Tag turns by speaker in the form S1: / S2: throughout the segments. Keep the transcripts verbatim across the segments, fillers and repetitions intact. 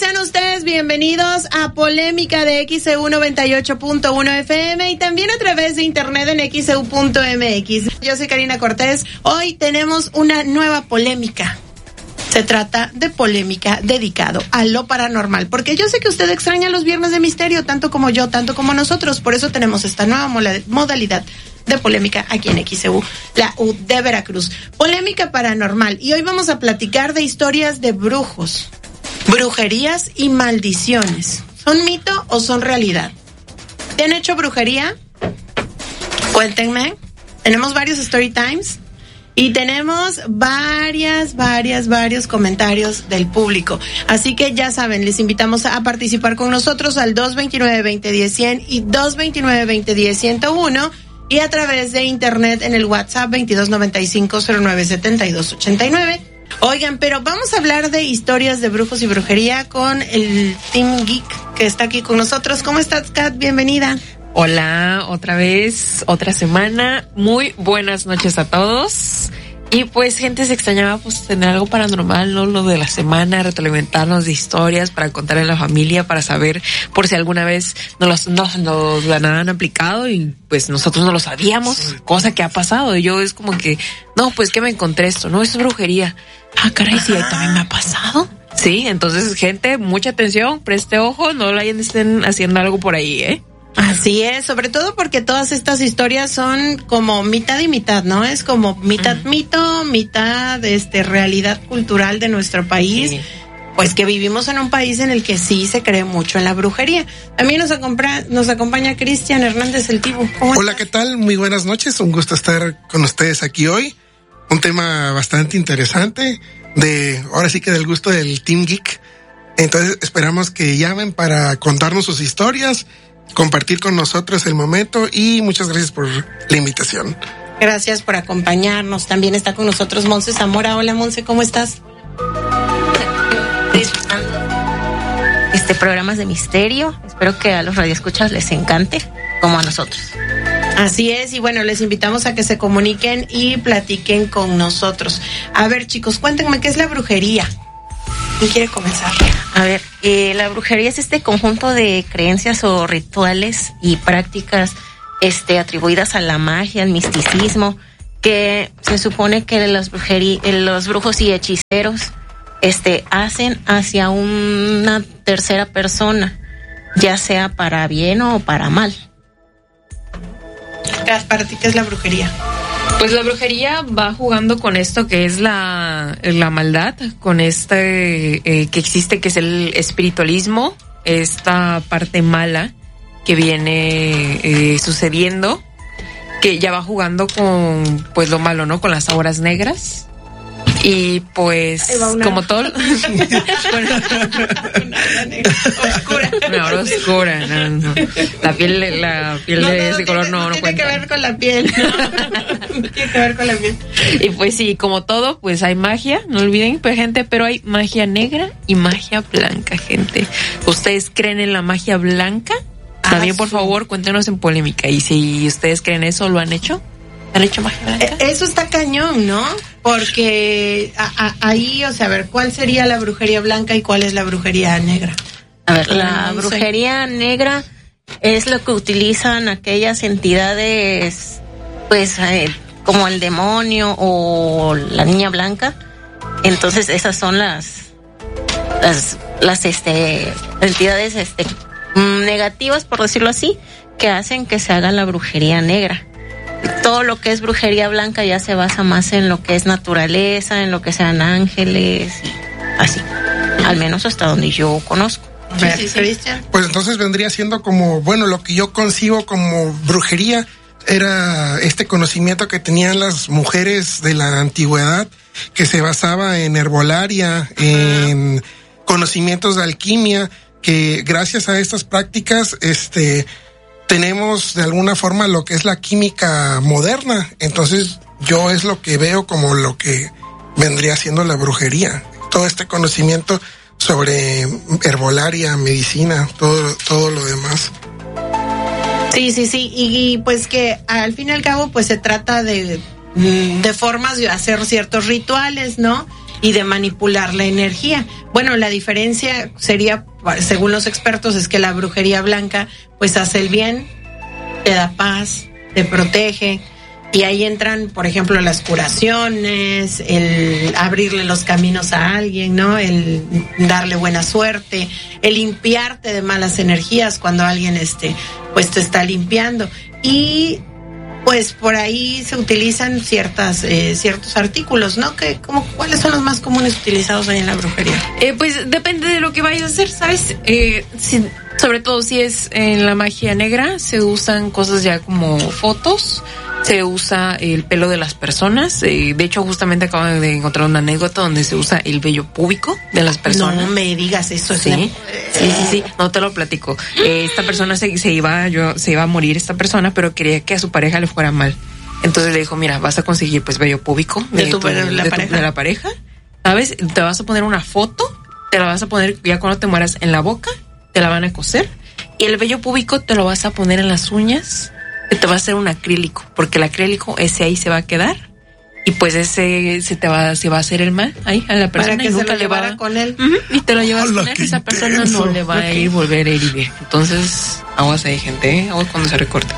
S1: sean ustedes bienvenidos a Polémica de X E U noventa y ocho punto uno F M y también a través de internet en X E U punto M X. Yo soy Karina Cortés. Hoy tenemos una nueva polémica. Se trata de polémica dedicado a lo paranormal, porque yo sé que usted extraña los viernes de misterio, tanto como yo, tanto como nosotros. Por eso tenemos esta nueva modalidad de polémica aquí en X E U, la U de Veracruz. Polémica paranormal. Y hoy vamos a platicar de historias de brujos, brujerías y maldiciones. ¿Son mito o son realidad? ¿Te han hecho brujería? Cuéntenme. Tenemos varios story times y tenemos varias, varias, varios comentarios del público. Así que ya saben, les invitamos a participar con nosotros al dos veintinueve, veinte diez, cien y dos veintinueve, veinte diez, ciento uno y a través de internet en el WhatsApp veintidós noventa y cinco, cero nueve setenta y dos ochenta y nueve. Oigan, pero vamos a hablar de historias de brujos y brujería con el Team Geek que está aquí con nosotros. ¿Cómo estás, Kat? Bienvenida.
S2: Hola, otra vez, otra semana. Muy buenas noches a todos. Y pues, gente, se extrañaba pues tener algo paranormal, ¿no? Lo de la semana, retroalimentarnos de historias para contar en la familia, para saber por si alguna vez nos, los, nos, nos la han aplicado y pues nosotros no lo sabíamos, cosa que ha pasado. Y yo es como que, no, pues que me encontré esto, ¿no? Esto es brujería. Ah, caray, sí, también me ha pasado. Sí, entonces, gente, mucha atención, preste ojo, no la estén haciendo algo por ahí, ¿eh?
S1: Así es, sobre todo porque todas estas historias son como mitad y mitad, ¿no? Es como mitad mm. mito, mitad este realidad cultural de nuestro país. Sí. Pues que vivimos en un país en el que sí se cree mucho en la brujería. También nos acompaña, nos acompaña Cristian Hernández el Tibu.
S3: Hola, ¿qué tal? Muy buenas noches, un gusto estar con ustedes aquí hoy. Un tema bastante interesante, de ahora sí que del gusto del Team Geek. Entonces esperamos que llamen para contarnos sus historias, compartir con nosotros el momento y muchas gracias por la invitación.
S1: Gracias por acompañarnos. También está con nosotros Monse Zamora. Hola, Monse, ¿cómo estás?
S4: Disfrutando este programas de misterio. Espero que a los radioescuchas les encante como a nosotros.
S1: Así es, y bueno, les invitamos a que se comuniquen y platiquen con nosotros. A ver, chicos, cuéntenme qué es la brujería. ¿Quién quiere comenzar?
S4: A ver, eh, la brujería es este conjunto de creencias o rituales y prácticas este, atribuidas a la magia, al misticismo, que se supone que los, brujería, los brujos y hechiceros este, hacen hacia una tercera persona, ya sea para bien o para mal.
S1: ¿Para ti qué es la brujería?
S2: Pues la brujería va jugando con esto que es la, la maldad, con este eh, que existe, que es el espiritualismo, esta parte mala que viene eh, sucediendo, que ya va jugando con pues lo malo, ¿no? Con las auras negras. Y pues una... como todo
S1: una oscura
S2: una hora oscura no, no. la piel la piel
S1: no,
S2: de
S1: no,
S2: ese
S1: tiene,
S2: color no
S1: no,
S2: no
S1: tiene
S2: cuenta.
S1: que ver con la piel no, no tiene que ver con la piel.
S2: Y pues sí, como todo, pues hay magia, no olviden, pues, gente, pero hay magia negra y magia blanca, gente. ¿Ustedes creen en la magia blanca? También, ah, por sí. favor, cuéntenos en polémica. Y si ustedes creen eso, ¿lo han hecho? ¿Han hecho magia blanca?
S1: Eso está cañón, ¿no? Porque a, a, ahí, o sea, a ver, ¿cuál sería la brujería blanca y cuál es la brujería negra?
S4: A ver, la no brujería sé. negra es lo que utilizan aquellas entidades, pues, eh, como el demonio o la niña blanca. Entonces, esas son las, las, las, este, entidades, este, negativas, por decirlo así, que hacen que se haga la brujería negra. Todo lo que es brujería blanca ya se basa más en lo que es naturaleza, en lo que sean ángeles, y así. Al menos hasta donde yo conozco.
S1: Sí, sí, sí.
S3: Pues entonces vendría siendo como, bueno, lo que yo concibo como brujería era este conocimiento que tenían las mujeres de la antigüedad, que se basaba en herbolaria, en conocimientos de alquimia, que gracias a estas prácticas, este... tenemos de alguna forma lo que es la química moderna. Entonces yo es lo que veo como lo que vendría siendo la brujería. Todo este conocimiento sobre herbolaria, medicina, todo, todo lo demás.
S1: Sí, sí, sí. Y, y pues que al fin y al cabo pues se trata de, de formas de hacer ciertos rituales, ¿no? y de manipular la energía. Bueno, la diferencia sería, según los expertos, es que la brujería blanca pues hace el bien, te da paz, te protege. Y ahí entran, por ejemplo, las curaciones, el abrirle los caminos a alguien, ¿no? El darle buena suerte, el limpiarte de malas energías cuando alguien este, pues te está limpiando. Y pues por ahí se utilizan ciertas eh, ciertos artículos, ¿no? Que como ¿cuáles son los más comunes utilizados ahí en la brujería?
S2: Eh, pues depende de lo que vayas a hacer, ¿sabes? Eh, si, sobre todo si es en la magia negra, se usan cosas ya como fotos. Se usa el pelo de las personas. Eh, de hecho, justamente acabo de encontrar una anécdota donde se usa el vello púbico de las personas.
S1: No me digas eso.
S2: Sí, sí, sí, sí. No te lo platico. Eh, esta persona se, se iba, yo, se iba a morir esta persona, pero quería que a su pareja le fuera mal. Entonces le dijo, mira, vas a conseguir pues vello púbico de,
S1: de, tu,
S2: tu,
S1: de, la,
S2: de,
S1: pareja.
S2: Tu, de la pareja. ¿Sabes? Te vas a poner una foto, te la vas a poner ya cuando te mueras en la boca, te la van a coser. Y el vello púbico te lo vas a poner en las uñas. Que te va a hacer un acrílico, porque el acrílico ese ahí se va a quedar y pues ese se te va, se va a hacer el mal ahí a la persona.
S1: Para que
S2: y
S1: se
S2: nunca
S1: lo
S2: le va
S1: con él.
S2: Uh-huh, y te lo llevas
S3: Hola,
S2: con él y esa
S3: intenso.
S2: persona no le va a ir volver a herir. Entonces, aguas ahí, gente, ¿eh? Aguas cuando se recorta.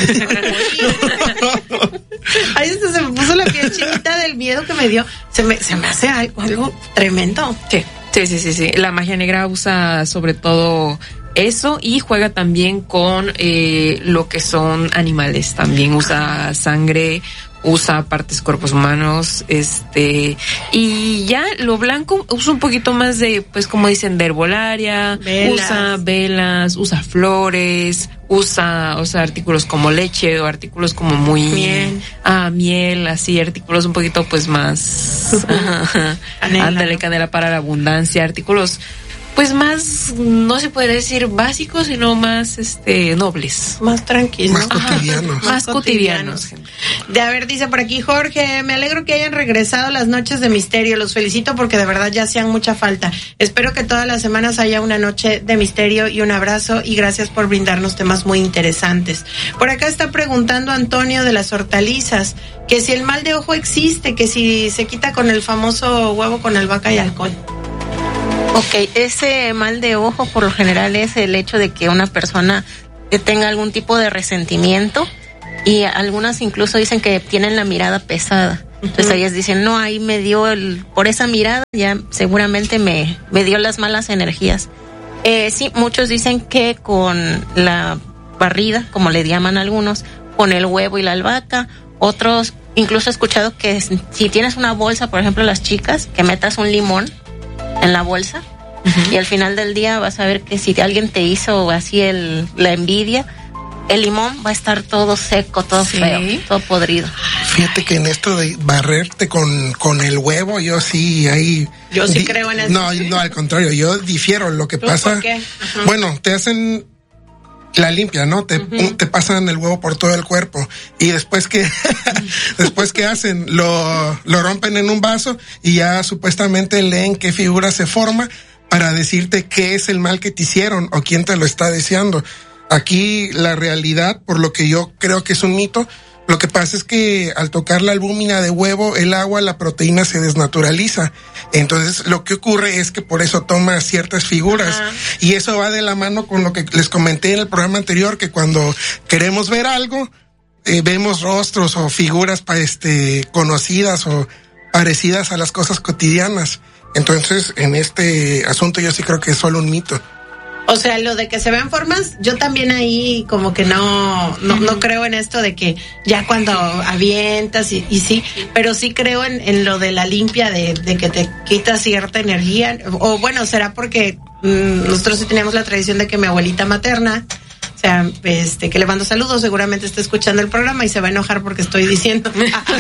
S1: Ahí se, se me puso la piel chinita del miedo que me dio. Se me, se me hace algo, algo tremendo.
S2: Sí, sí, sí, sí, sí. La magia negra usa sobre todo eso y juega también con eh, lo que son animales. También usa sangre, usa partes cuerpos humanos, este, y ya lo blanco usa un poquito más de, pues como dicen, de herbolaria,
S1: velas.
S2: usa velas, usa flores, usa, o sea, artículos como leche o artículos como muy
S1: miel,
S2: ah, miel, así, artículos un poquito pues más,
S1: canela,
S2: ándale,
S1: ¿no?
S2: canela para la abundancia, artículos pues más, no se puede decir básicos, sino más este nobles.
S1: Más tranquilos.
S3: Más cotidianos.
S2: Ajá, más cotidianos.
S1: De a ver, dice por aquí Jorge, me alegro que hayan regresado las noches de misterio, los felicito porque de verdad ya hacían mucha falta. Espero que todas las semanas haya una noche de misterio y un abrazo y gracias por brindarnos temas muy interesantes. Por acá está preguntando Antonio de las hortalizas, que si el mal de ojo existe, que si se quita con el famoso huevo con albahaca y alcohol.
S4: Ok, ese mal de ojo por lo general es el hecho de que una persona tenga algún tipo de resentimiento y algunas incluso dicen que tienen la mirada pesada. Entonces uh-huh. ellas dicen, no, ahí me dio el, por esa mirada ya seguramente me, me dio las malas energías. Eh, sí, muchos dicen que con la barrida, como le llaman algunos, con el huevo y la albahaca, otros incluso he escuchado que si tienes una bolsa, por ejemplo las chicas, que metas un limón en la bolsa uh-huh. y al final del día vas a ver que si alguien te hizo así el la envidia, el limón va a estar todo seco, todo sí. feo, todo podrido.
S3: Fíjate que en esto de barrerte con, con el huevo, yo sí ahí...
S1: Yo sí di- creo en eso.
S3: No, no, al contrario, yo difiero. Lo que pasa...
S1: ¿Por qué? Uh-huh.
S3: Bueno, te hacen la limpia, ¿no? Te, uh-huh. te pasan el huevo por todo el cuerpo y después que después que hacen lo lo rompen en un vaso y ya supuestamente leen qué figura se forma para decirte qué es el mal que te hicieron o quién te lo está deseando. Aquí la realidad, por lo que yo creo que es un mito, lo que pasa es que al tocar la albúmina de huevo, el agua, la proteína se desnaturaliza. Entonces, lo que ocurre es que por eso toma ciertas figuras. Ajá. Y eso va de la mano con lo que les comenté en el programa anterior, que cuando queremos ver algo, eh, vemos rostros o figuras pa, este, conocidas o parecidas a las cosas cotidianas. Entonces, en este asunto yo sí creo que es solo un mito.
S1: O sea, lo de que se vean formas, yo también ahí como que no no, no creo en esto de que ya cuando avientas y, y sí, pero sí creo en, en lo de la limpia, de, de que te quita cierta energía. O bueno, será porque mmm, nosotros sí teníamos la tradición de que mi abuelita materna, o sea, este, que le mando saludos, seguramente está escuchando el programa y se va a enojar porque estoy diciendo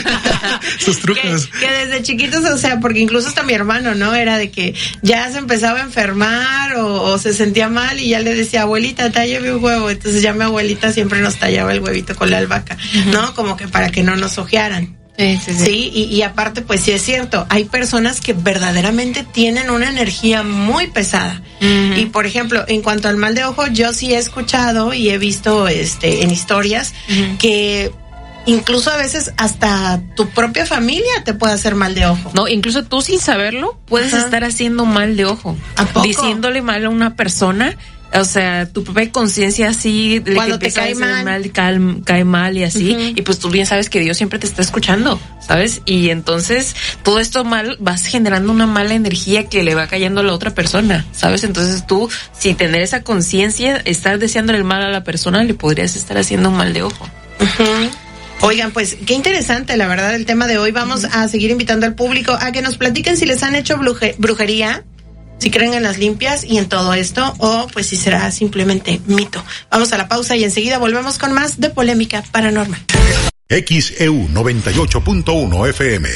S3: sus trucos.
S1: Que, que desde chiquitos, o sea, porque incluso hasta mi hermano, ¿no? Era de que ya se empezaba a enfermar o, o se sentía mal y ya le decía, abuelita, tállame un huevo. Entonces ya mi abuelita siempre nos tallaba el huevito con la albahaca, uh-huh. ¿no? Como que para que no nos ojearan.
S2: Sí, sí, sí.
S1: Sí, y, y aparte, pues sí es cierto, hay personas que verdaderamente tienen una energía muy pesada. Uh-huh. Y por ejemplo, en cuanto al mal de ojo, yo sí he escuchado y he visto este en historias uh-huh. que incluso a veces hasta tu propia familia te puede hacer mal de ojo.
S2: No, incluso tú sin saberlo puedes Ajá. estar haciendo mal de ojo.
S1: ¿A poco?
S2: Diciéndole mal a una persona. O sea, tu propia conciencia así, de
S1: cuando
S2: que
S1: te cae mal,
S2: mal cae, cae mal y así, uh-huh. y pues tú bien sabes que Dios siempre te está escuchando, ¿sabes? Y entonces todo esto mal vas generando una mala energía que le va cayendo a la otra persona, ¿sabes? Entonces tú, sin tener esa conciencia, estar deseándole el mal a la persona, le podrías estar haciendo un mal de ojo.
S1: Uh-huh. Oigan, pues qué interesante, la verdad, el tema de hoy. Vamos uh-huh. a seguir invitando al público a que nos platiquen si les han hecho bruje- brujería. Si creen en las limpias y en todo esto, o pues si será simplemente mito. Vamos a la pausa y enseguida volvemos con más de Polémica Paranormal.
S5: X E U noventa y ocho punto uno F M.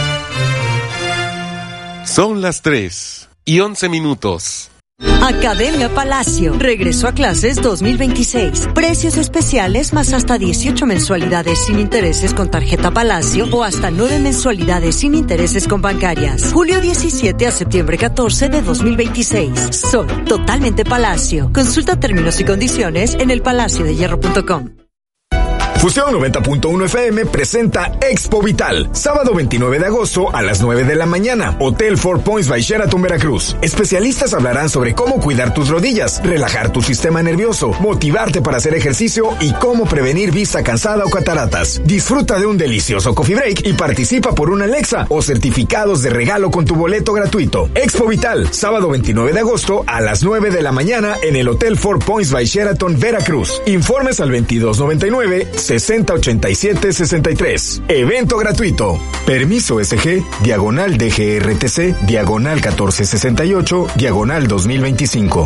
S6: Son las tres y once minutos.
S7: Academia Palacio regresó a clases dos mil veintiséis. Precios especiales más hasta dieciocho mensualidades sin intereses con tarjeta Palacio o hasta nueve mensualidades sin intereses con bancarias. Julio diecisiete a septiembre catorce de dos mil veintiséis. Soy totalmente Palacio. Consulta términos y condiciones en el palacio de hierro punto com.
S8: Fusión noventa punto uno F M presenta Expo Vital, sábado veintinueve de agosto a las nueve de la mañana, Hotel Four Points by Sheraton, Veracruz. Especialistas hablarán sobre cómo cuidar tus rodillas, relajar tu sistema nervioso, motivarte para hacer ejercicio y cómo prevenir vista cansada o cataratas. Disfruta de un delicioso coffee break y participa por una Alexa o certificados de regalo con tu boleto gratuito. Expo Vital, sábado veintinueve de agosto a las nueve de la mañana en el Hotel Four Points by Sheraton, Veracruz. Informes al veintidós noventa y nueve sesenta ochenta y siete sesenta y tres. Evento gratuito. Permiso S G, diagonal D G R T C, diagonal catorce sesenta y ocho, diagonal dos mil veinticinco.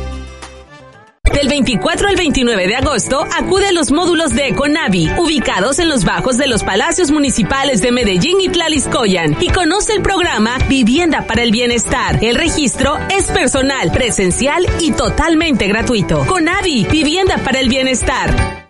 S9: Del veinticuatro al veintinueve de agosto, acude a los módulos de Econavi, ubicados en los bajos de los palacios municipales de Medellín y Tlaliscoyan, y conoce el programa Vivienda para el Bienestar. El registro es personal, presencial y totalmente gratuito. Conavi, Vivienda para el Bienestar.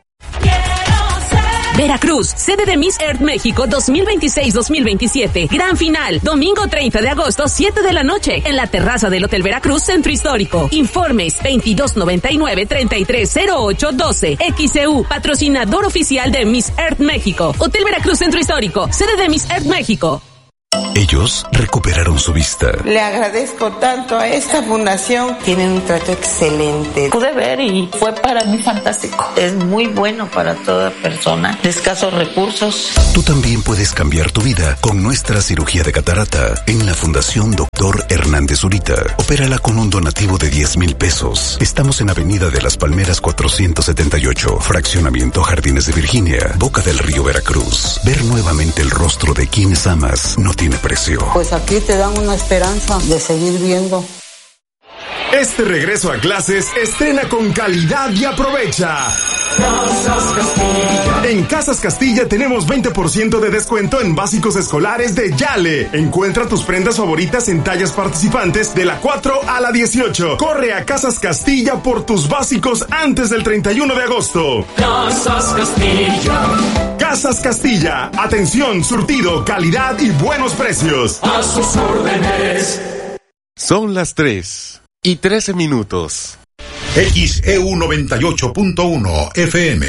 S9: Veracruz, sede de Miss Earth México dos mil veintiséis dos mil veintisiete. Gran final, domingo treinta de agosto, siete de la noche, en la terraza del Hotel Veracruz, Centro Histórico. Informes veintidós noventa y nueve treinta y tres cero ocho doce. X E U, patrocinador oficial de Miss Earth México. Hotel Veracruz, Centro Histórico, sede de Miss Earth México.
S5: Ellos recuperaron su vista.
S10: Le agradezco tanto a esta fundación. Tienen un trato excelente.
S11: Pude ver y fue para mí fantástico. Es muy bueno para toda persona de escasos recursos.
S5: Tú también puedes cambiar tu vida con nuestra cirugía de catarata en la Fundación Doctor Hernández Zurita. Opérala con un donativo de diez mil pesos. Estamos en Avenida de las Palmeras cuatrocientos setenta y ocho, Fraccionamiento Jardines de Virginia, Boca del Río, Veracruz. Ver nuevamente el rostro de quienes amas no tiene precio.
S10: Pues aquí te dan una esperanza de seguir viendo.
S8: Este regreso a clases estrena con calidad y aprovecha. Casas Castilla. En Casas Castilla tenemos veinte por ciento de descuento en básicos escolares de Yale. Encuentra tus prendas favoritas en tallas participantes de la cuatro a la dieciocho. Corre a Casas Castilla por tus básicos antes del treinta y uno de agosto. Casas Castilla. Casas Castilla. Atención, surtido, calidad y buenos precios. A sus órdenes.
S6: Son las tres y trece minutos.
S5: X E U noventa y ocho punto uno F M.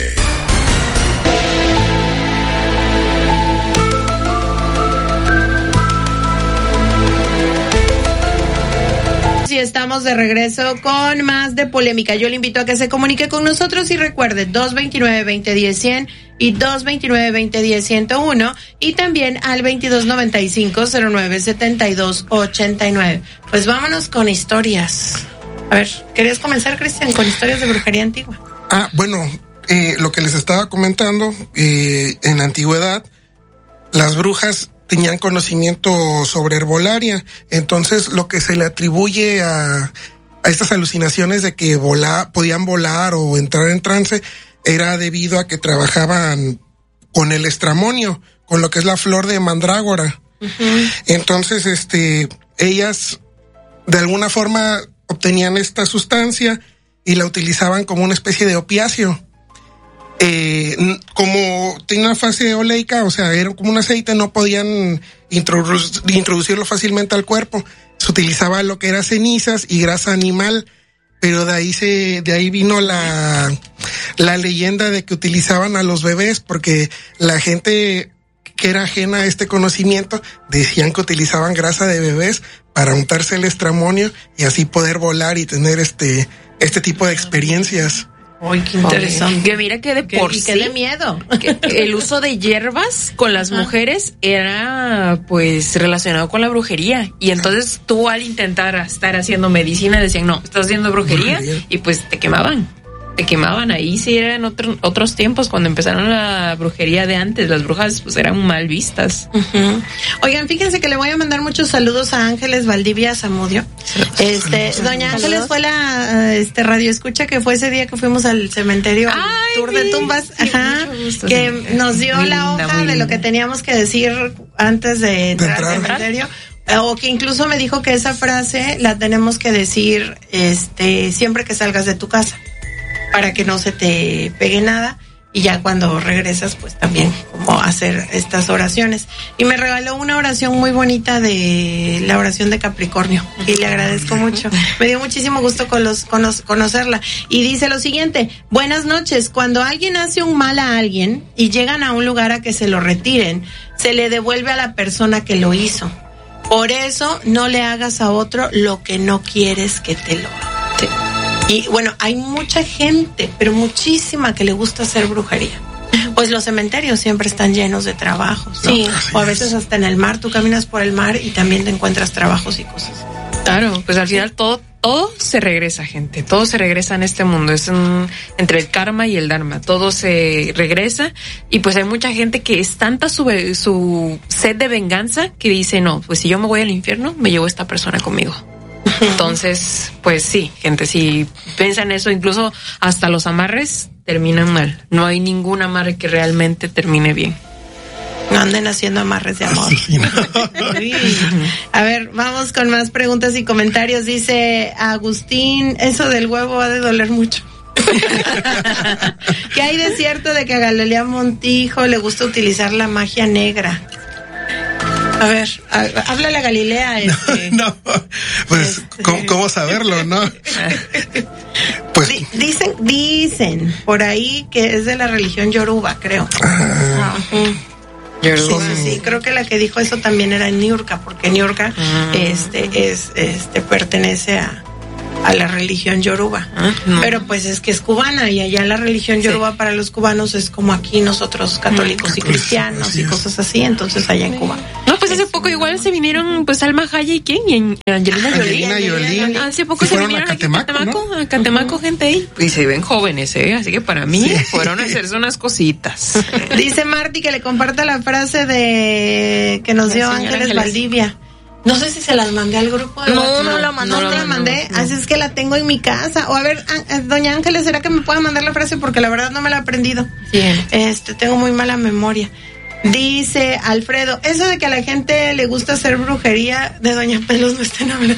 S1: Y estamos de regreso con más de Polémica. Yo le invito a que se comunique con nosotros y recuerde dos veintinueve veinte diez cien y dos veintinueve veinte diez ciento uno y también al veintidós noventa y cinco cero nueve setenta y dos ochenta y nueve. Pues vámonos con historias. A ver, ¿querías comenzar, Cristian, con historias de brujería antigua?
S3: Ah, bueno, eh, lo que les estaba comentando, eh, en la antigüedad, las brujas tenían conocimiento sobre herbolaria, entonces lo que se le atribuye a, a estas alucinaciones de que vola, podían volar o entrar en trance era debido a que trabajaban con el estramonio, con lo que es la flor de mandrágora. Uh-huh. Entonces, este, ellas de alguna forma obtenían esta sustancia y la utilizaban como una especie de opiáceo. Eh, como tenía una fase oleica, o sea, era como un aceite, no podían introdu- introducirlo fácilmente al cuerpo. Se utilizaba lo que era cenizas y grasa animal, pero de ahí se, de ahí vino la, la leyenda de que utilizaban a los bebés, porque la gente que era ajena a este conocimiento decían que utilizaban grasa de bebés para untarse el estramonio y así poder volar y tener este este tipo de experiencias.
S1: Ay, qué interesante.
S2: Que mira que de por
S1: y
S2: sí.
S1: qué de miedo.
S2: Que el uso de hierbas con las Ajá. mujeres era pues relacionado con la brujería. Y entonces tú al intentar estar haciendo medicina decían, no, estás haciendo brujería, brujería. Y pues te quemaban. Te quemaban. Ahí sí eran otro, otros tiempos cuando empezaron la brujería de antes. Las brujas pues eran mal vistas.
S1: Uh-huh. Oigan, fíjense que le voy a mandar muchos saludos a Ángeles Valdivia Zamudio. Este, saludos. Doña Ángeles fue la este radio escucha que fue ese día que fuimos al cementerio, al tour de tumbas, sí, ajá, gusto, que sí. nos dio muy la hoja linda, de lo que teníamos que decir antes de entrar al cementerio. O que incluso me dijo que esa frase la tenemos que decir este siempre que salgas de tu casa, para que no se te pegue nada, y ya cuando regresas pues también como hacer estas oraciones. Y me regaló una oración muy bonita de la oración de Capricornio y le agradezco mucho. Me dio muchísimo gusto con los, con los, conocerla. Y dice lo siguiente: buenas noches, cuando alguien hace un mal a alguien y llegan a un lugar a que se lo retiren, se le devuelve a la persona que lo hizo. Por eso no le hagas a otro lo que no quieres que te lo haga. Y bueno, hay mucha gente, pero muchísima, que le gusta hacer brujería. Pues los cementerios siempre están llenos de trabajos, ¿no? Sí. O a veces hasta en el mar, tú caminas por el mar y también te encuentras trabajos y cosas.
S2: Claro, pues al final todo todo se regresa, gente, todo se regresa en este mundo, es un, entre el karma y el dharma, todo se regresa, y pues hay mucha gente que es tanta su, su sed de venganza que dice, no, pues si yo me voy al infierno, me llevo a esta persona conmigo. Entonces, pues sí, gente, si piensan eso, incluso hasta los amarres terminan mal. No hay ningún amarre que realmente termine bien.
S1: No anden haciendo amarres de amor. Sí, no. A ver, vamos con más preguntas y comentarios. Dice Agustín, eso del huevo ha de doler mucho. ¿Qué hay de cierto de que a Galilea Montijo le gusta utilizar la magia negra? A ver, háblale a Galilea. Este,
S3: no, no, pues, este, ¿cómo, ¿cómo saberlo, no? Pues
S1: D- dicen, dicen por ahí que es de la religión yoruba, creo. Ah, uh-huh. Yoruba. Sí, sí, sí, creo que la que dijo eso también era Niurka, porque Niurka uh-huh. este, es, este, pertenece a, a la religión yoruba. Uh-huh. Pero pues es que es cubana, y allá la religión yoruba sí. para los cubanos es como aquí nosotros católicos uh-huh. y cristianos y cosas así, entonces allá en Cuba.
S2: No, pues hace poco igual se vinieron pues Salma Hayek y quién, y Angelina Jolie.
S3: Angelina Jolie.
S2: Hace poco se vinieron a Catemaco, aquí a Catemaco, ¿no? a Catemaco uh-huh. gente ahí. Y se ven jóvenes, ¿eh? Así que para mí sí. fueron a hacerse unas cositas.
S1: Dice Marty que le comparta la frase de que nos dio Ángeles, Ángeles Valdivia. No sé si se las mandé al grupo. De
S4: no,
S1: WhatsApp.
S4: no la mandó.
S1: No, no la mandé, no. Así es que la tengo en mi casa. O a ver, doña Ángeles, ¿será que me pueda mandar la frase? Porque la verdad no me la he aprendido.
S2: Bien.
S1: Este, tengo muy mala memoria. Dice Alfredo, eso de que a la gente le gusta hacer brujería, de doña Pelos no estén hablando.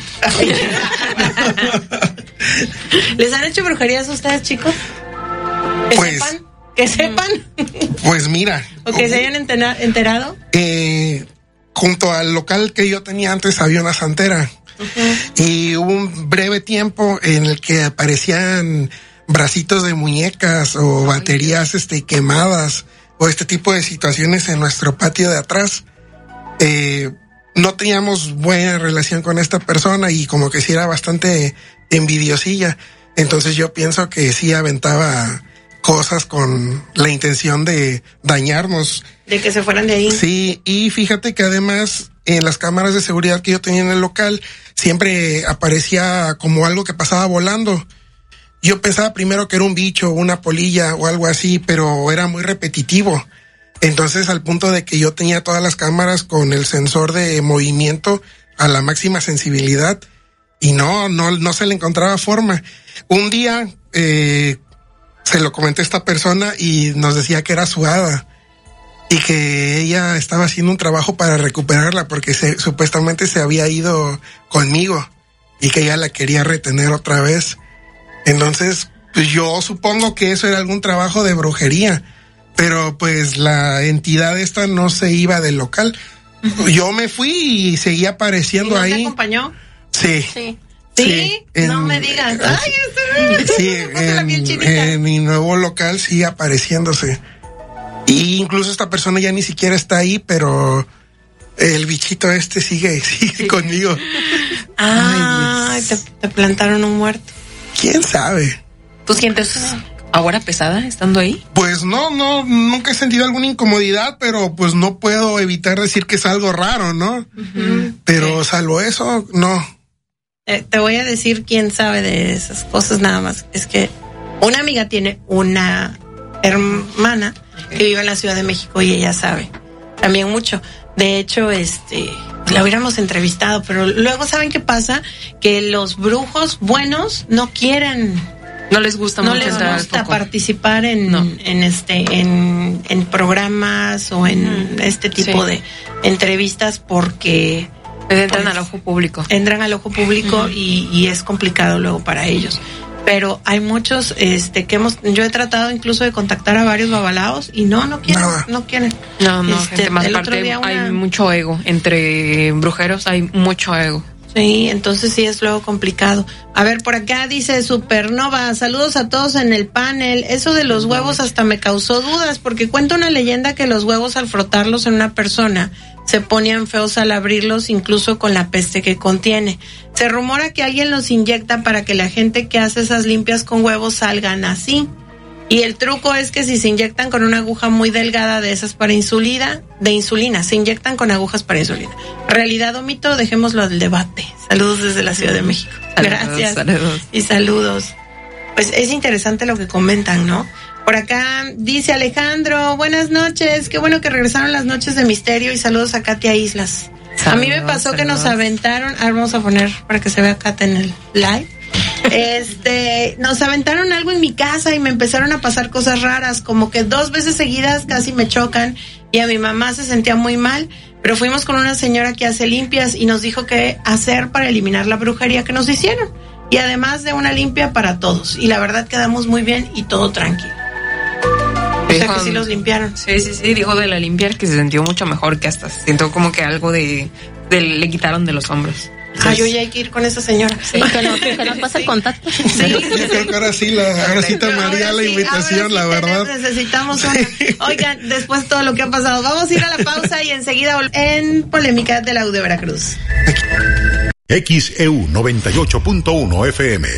S1: ¿Les han hecho brujerías a ustedes, chicos? Que
S3: pues,
S1: sepan, que sepan.
S3: Pues mira.
S1: O que se hayan entera- enterado.
S3: Eh, junto al local que yo tenía antes había una santera. Uh-huh. Y hubo un breve tiempo en el que aparecían bracitos de muñecas o baterías este quemadas o este tipo de situaciones en nuestro patio de atrás. Eh, no teníamos buena relación con esta persona y como que sí era bastante envidiosilla. Entonces yo pienso que sí aventaba cosas con la intención de dañarnos.
S1: De que se fueran de ahí.
S3: Sí, y fíjate que además en las cámaras de seguridad que yo tenía en el local siempre aparecía como algo que pasaba volando. Yo pensaba primero que era un bicho, una polilla o algo así, pero era muy repetitivo. Entonces, al punto de que yo tenía todas las cámaras con el sensor de movimiento a la máxima sensibilidad y no, no, no se le encontraba forma. Un día, eh, se lo comenté a esta persona y nos decía que era su hada y que ella estaba haciendo un trabajo para recuperarla porque se, supuestamente se había ido conmigo y que ella la quería retener otra vez. Entonces, pues yo supongo que eso era algún trabajo de brujería, pero pues la entidad esta no se iba del local. Uh-huh. Yo me fui y seguía apareciendo
S1: ¿Y no
S3: ahí.
S1: te acompañó?
S3: Sí.
S1: Sí. ¿Sí?
S3: Sí, en-
S1: no me digas. Ay, este-
S3: Sí,
S1: me puse la piel
S3: en,
S1: chinita.
S3: en mi nuevo local sí apareciéndose. Y incluso esta persona ya ni siquiera está ahí, pero el bichito este sigue, sigue conmigo.
S1: Ah, te, te plantaron un muerto.
S3: ¿Quién sabe?
S2: ¿Tú sientes ahora pesada estando ahí?
S3: Pues no, no, nunca he sentido alguna incomodidad, pero pues no puedo evitar decir que es algo raro, ¿no?
S1: Ujú.
S3: Pero salvo eso, no.
S1: Eh, te voy a decir quién sabe de esas cosas nada más. Es que una amiga tiene una hermana que vive en la Ciudad de México y ella sabe también mucho. De hecho, este, la hubiéramos entrevistado, pero luego ¿saben qué pasa? Que los brujos buenos no quieren,
S2: No les gusta
S1: no
S2: mucho
S1: les
S2: entrar al
S1: gusta
S2: foco.
S1: participar en,
S2: No.
S1: en este, en, en programas o en este tipo
S2: Sí.
S1: de entrevistas porque
S2: Pues entran
S1: pues,
S2: al ojo público.
S1: entran al ojo público
S2: Ujú.
S1: y, y es complicado luego para ellos. Pero hay muchos, este, que hemos, yo he tratado incluso de contactar a varios babalaos y no, no quieren,
S3: Nada.
S1: no quieren.
S2: No, no,
S1: Este,
S2: gente, más
S1: el
S2: aparte
S1: otro día
S2: hay
S1: una-
S2: mucho ego. Entre brujeros hay mucho ego.
S1: Sí, entonces sí es luego complicado. A ver, por acá dice Supernova, saludos a todos en el panel. Eso de los huevos hasta me causó dudas, porque cuenta una leyenda que los huevos al frotarlos en una persona se ponían feos al abrirlos, incluso con la peste que contiene. Se rumora que alguien los inyecta para que la gente que hace esas limpias con huevos salgan así. Y el truco es que si se inyectan con una aguja muy delgada de esas para insulina, de insulina, se inyectan con agujas para insulina. Realidad o mito, dejémoslo al debate. Saludos desde la Ciudad de México.
S2: Saludos,
S1: Gracias.
S2: saludos.
S1: Y saludos. Pues es interesante lo que comentan, ¿no? Por acá dice Alejandro, buenas noches, qué bueno que regresaron las noches de misterio y saludos a Katia Islas. a mí me
S2: Saludos,
S1: pasó que nos
S2: saludos.
S1: aventaron, ahora vamos a poner para que se vea Katia en el live. Este, nos aventaron algo en mi casa y me empezaron a pasar cosas raras, como que dos veces seguidas casi me chocan y a mi mamá se sentía muy mal, pero fuimos con una señora que hace limpias y nos dijo qué hacer para eliminar la brujería que nos hicieron y además de una limpia para todos y la verdad quedamos muy bien y todo tranquilo. O sea que sí los limpiaron.
S2: Sí, sí, sí, dijo de la limpiar que se sintió mucho mejor, que hasta siento como que algo de, de le quitaron de los hombros.
S1: Ah, yo ya hay que ir con esa señora.
S4: Sí, que, no, que nos pase el contacto.
S1: Sí,
S3: Yo creo que ahora sí, la, ahora sí tomaría
S1: Ahora
S3: la
S1: sí,
S3: invitación,
S1: ahora
S3: la
S1: sí
S3: verdad.
S1: tenemos- Necesitamos una. Oigan, después de todo lo que ha pasado, vamos a ir a la pausa y enseguida vol- en Polémica del Audio Veracruz.
S12: X E U noventa y ocho punto uno F M.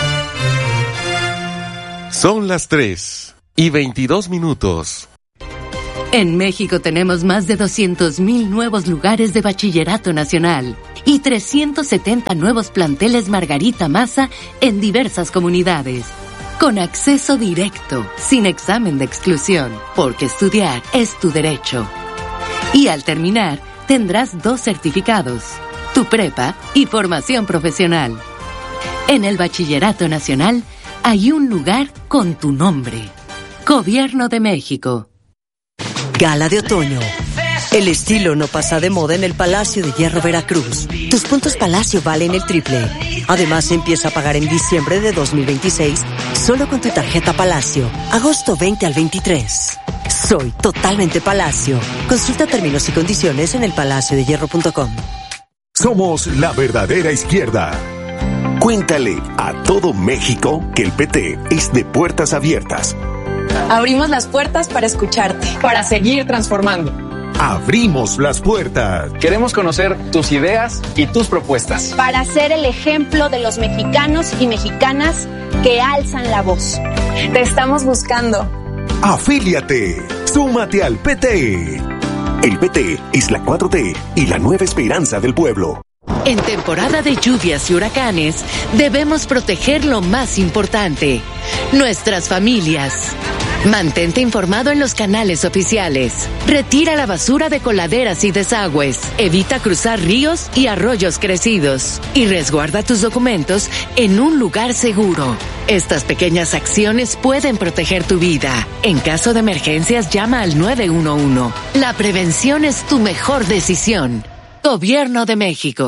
S6: Son las tres y veintidós minutos.
S13: En México tenemos más de doscientos mil nuevos lugares de bachillerato nacional y trescientos setenta nuevos planteles Margarita Maza en diversas comunidades. Con acceso directo, sin examen de exclusión, porque estudiar es tu derecho. Y al terminar, tendrás dos certificados, tu prepa y formación profesional. En el Bachillerato Nacional hay un lugar con tu nombre. Gobierno de México.
S7: Gala de otoño. El estilo no pasa de moda en el Palacio de Hierro Veracruz. Tus puntos Palacio valen el triple. Además, empieza a pagar en diciembre de dos mil veintiséis solo con tu tarjeta Palacio. Agosto veinte al veintitrés. Soy totalmente Palacio. Consulta términos y condiciones en el palacio de hierro punto com.
S12: Somos la verdadera izquierda.
S5: Cuéntale a todo México que el P T es de puertas abiertas.
S14: Abrimos las puertas para escucharte, para seguir transformando.
S12: Abrimos las puertas.
S15: Queremos conocer tus ideas y tus propuestas.
S16: Para ser el ejemplo de los mexicanos y mexicanas que alzan la voz.
S14: Te estamos buscando.
S12: Afíliate. Súmate al P T.
S5: El P T es la cuatro T y la nueva esperanza del pueblo.
S13: En temporada de lluvias y huracanes, debemos proteger lo más importante, nuestras familias. Mantente informado en los canales oficiales. Retira la basura de coladeras y desagües. Evita cruzar ríos y arroyos crecidos. Y resguarda tus documentos en un lugar seguro. Estas pequeñas acciones pueden proteger tu vida. En caso de emergencias, llama al nueve uno uno. La prevención es tu mejor decisión. Gobierno de México.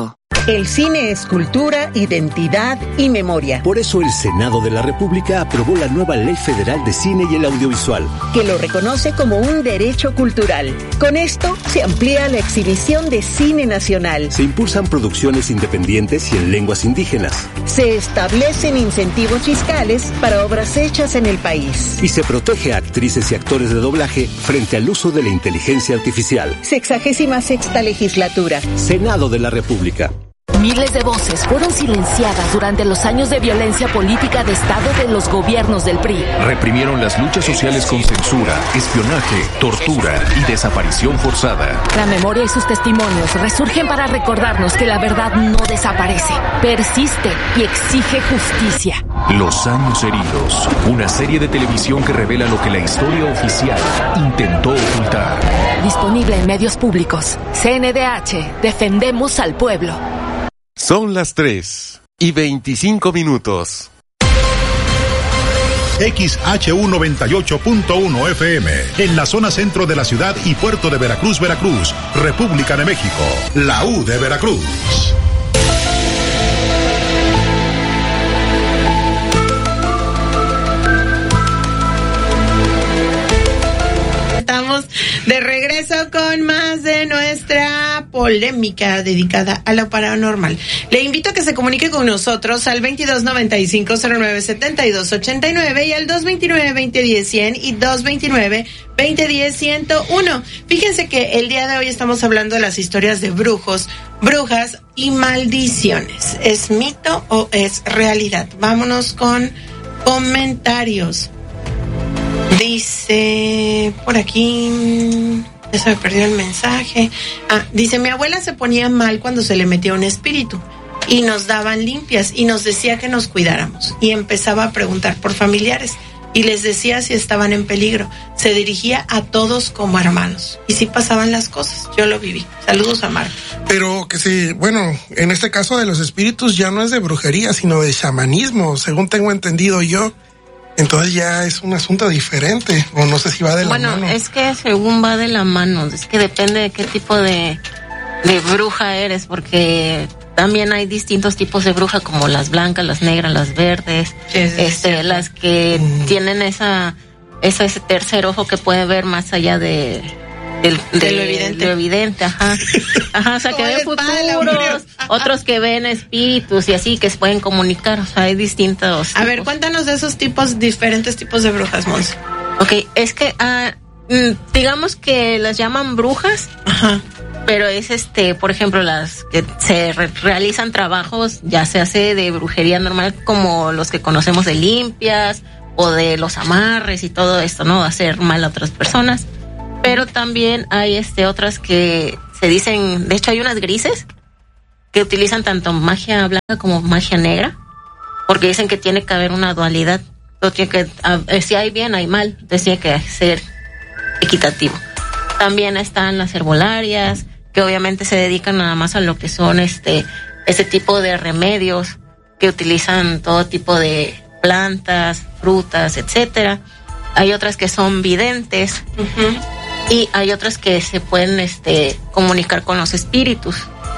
S17: El cine es cultura, identidad y memoria.
S18: Por eso el Senado de la República aprobó la nueva Ley Federal de Cine y el Audiovisual,
S17: que lo reconoce como un derecho cultural. Con esto se amplía la exhibición de cine nacional.
S18: Se impulsan producciones independientes y en lenguas indígenas.
S17: Se establecen incentivos fiscales para obras hechas en el país.
S18: Y se protege a actrices y actores de doblaje frente al uso de la inteligencia artificial.
S17: Sexagésima sexta legislatura.
S18: Senado de la República.
S9: Miles de voces fueron silenciadas durante los años de violencia política de Estado de los gobiernos del P R I.
S19: Reprimieron las luchas sociales con censura, espionaje, tortura y desaparición forzada.
S9: La memoria y sus testimonios resurgen para recordarnos que la verdad no desaparece, persiste y exige justicia.
S19: Los años heridos, una serie de televisión que revela lo que la historia oficial intentó ocultar.
S9: Disponible en medios públicos. C N D H, defendemos al pueblo.
S6: Son las tres y veinticinco minutos.
S12: X H U noventa y ocho punto uno F M, en la zona centro de la ciudad y puerto de Veracruz, Veracruz, República de México, la U de Veracruz.
S1: Estamos de regreso con más de nuestra polémica dedicada a lo paranormal. Le invito a que se comunique con nosotros al veintidós noventa y cinco cero nueve setenta y dos ochenta y nueve y al dos veintinueve veinte diez cien y dos veintinueve veinte diez ciento uno. Fíjense que el día de hoy estamos hablando de las historias de brujos, brujas y maldiciones. ¿Es mito o es realidad? Vámonos con comentarios. Dice por aquí, ya se me perdió el mensaje. Ah, dice, mi abuela se ponía mal cuando se le metía un espíritu y nos daban limpias y nos decía que nos cuidáramos y empezaba a preguntar por familiares y les decía si estaban en peligro. Se dirigía a todos como hermanos y sí pasaban las cosas. Yo lo viví. Saludos a Marta.
S3: Pero que sí, bueno, en este caso de los espíritus ya no es de brujería, sino de chamanismo, según tengo entendido yo. Entonces ya es un asunto diferente, o no sé si va de la
S4: bueno,
S3: mano.
S4: Bueno, es que según va de la mano, es que depende de qué tipo de, de bruja eres, porque también hay distintos tipos de bruja, como las blancas, las negras, las verdes, sí, sí, este, sí, las que mm. tienen esa, esa, ese tercer ojo que puede ver más allá de... Del, de, de lo evidente. Lo evidente, ajá. Ajá, o sea, que ven futuros, otros que ven espíritus y así, que se pueden comunicar, o sea, hay distintos
S1: A tipos. Ver, cuéntanos de esos tipos, diferentes tipos de brujas, Mons.
S4: Ok, es que, ah, digamos que las llaman brujas,
S1: ajá,
S4: pero es este, por ejemplo, las que se re- realizan trabajos, ya se hace de brujería normal, como los que conocemos de limpias, o de los amarres y todo esto, ¿no? Hacer mal a otras personas. Pero también hay este otras que se dicen, de hecho hay unas grises que utilizan tanto magia blanca como magia negra, porque dicen que tiene que haber una dualidad, no tiene que, a, si hay bien hay mal, entonces tiene que ser equitativo. También están las herbolarias, que obviamente se dedican nada más a lo que son este ese tipo de remedios, que utilizan todo tipo de plantas, frutas, etcétera. Hay otras que son videntes.
S1: Uh-huh.
S4: Y hay otras que se pueden este comunicar con los espíritus.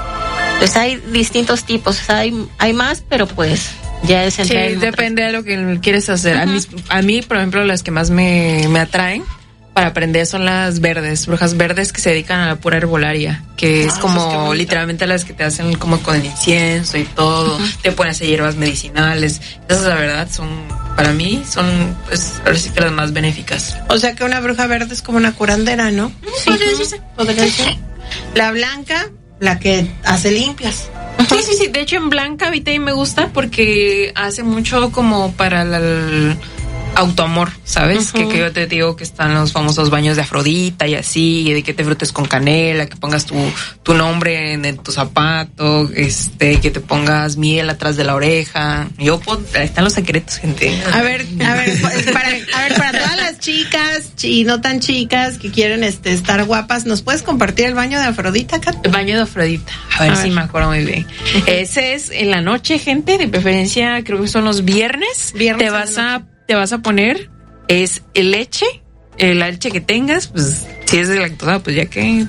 S4: Pues hay distintos tipos, hay hay más, pero pues ya es entrar
S2: sí,
S4: en
S2: depende
S4: otras.
S2: de lo que quieres hacer.
S4: Uh-huh.
S2: A mí, a mí, por ejemplo, las que más me, me atraen para aprender son las verdes, brujas verdes que se dedican a la pura herbolaria, que es ah, como es literalmente las que te hacen como con el incienso y todo, uh-huh. te ponen a hacer hierbas medicinales. Esas, la verdad, son, para mí, son, pues, ahora sí que las más benéficas.
S1: O sea que una bruja verde es como una curandera, ¿no?
S2: Sí, podría decirse.
S1: Podría decirse. La blanca, la que hace limpias.
S2: Sí, sí, sí. De hecho, en blanca ahorita me gusta porque hace mucho como para la... el autoamor, ¿sabes? Uh-huh. Que, que yo te digo que están los famosos baños de Afrodita y así, de que te frutes con canela, que pongas tu, tu nombre en, en tu zapato, este, que te pongas miel atrás de la oreja. Yo puedo, ahí están los secretos, gente.
S1: A ver, a ver, para, a ver, para todas las chicas y no tan chicas que quieren este estar guapas, ¿nos puedes compartir el baño de Afrodita, Kat?
S2: El baño de Afrodita, a ver a si ver. me acuerdo muy bien. Uh-huh. Ese es en la noche, gente, de preferencia, creo que son los viernes. Viernes te vas a te vas a poner es leche, la leche que tengas, pues Si es de lactosa, pues ya que...